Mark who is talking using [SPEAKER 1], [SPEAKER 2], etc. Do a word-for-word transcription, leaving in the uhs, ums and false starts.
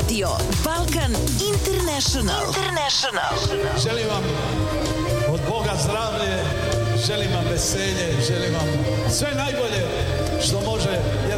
[SPEAKER 1] Radio Balkan International. International.
[SPEAKER 2] Želim vam od Boga zdravlje, želim vam veselje, želim vam sve najbolje što može jedan